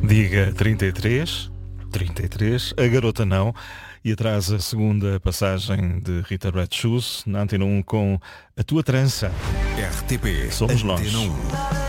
Diga 33, 33, a garota não. E atrás a segunda passagem de Rita Red Shoes na Antena 1 com A Tua Trança. RTP Somos Antena nós. 1.